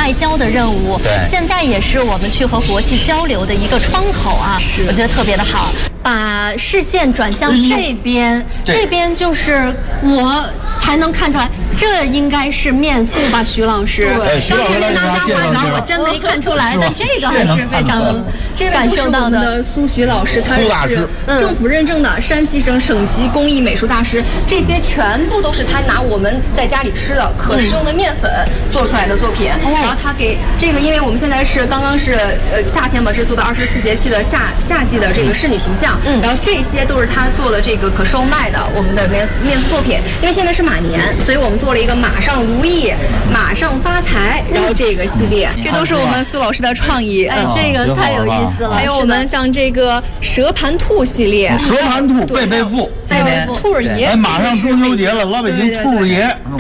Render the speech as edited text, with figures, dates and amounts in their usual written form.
外交的任务， 对， 现在也是我们去和国际交流的一个窗口啊，我觉得特别的好。把视线转向这边，这边就是我才能看出来，这应该是面塑吧，徐老师。 对，徐老师来给大家介绍介绍。 我真没看出来，但这个还是非常感受到的。 苏徐老师，他是政府认证的山西省省级工艺美术大师，这些全部都是他拿我们在家里吃的可食用的面粉做出来的作品。然后他给这个，因为我们现在是刚刚是夏天嘛，是做的24节气的夏季的这个仕女形象。然后这些都是他做的这个可售卖的我们的面塑作品。因为现在是马年，所以我们做了一个马上如意、马上发财，然后这个系列，这都是我们苏老师的创意。 哎，这个太有意思了。 还有我们像这个蛇盘兔系列， 蛇盘兔、贝贝兔、 兔儿爷。 哎，马上中秋节了，老北京兔儿爷。